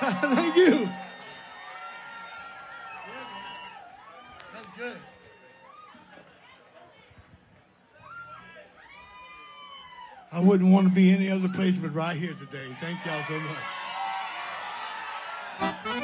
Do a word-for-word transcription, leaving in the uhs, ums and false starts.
Thank you. That's good. I wouldn't want to be any other place but right here today. Thank y'all so much.